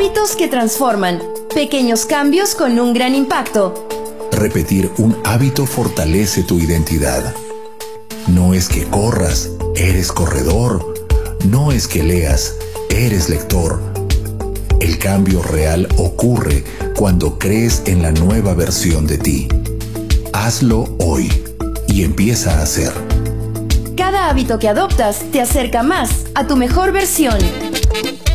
Hábitos que transforman. Pequeños cambios con un gran impacto. Repetir un hábito fortalece tu identidad. No es que corras, eres corredor. No es que leas, eres lector. El cambio real ocurre cuando crees en la nueva versión de ti. Hazlo hoy y empieza a hacer. Cada hábito que adoptas te acerca más a tu mejor versión.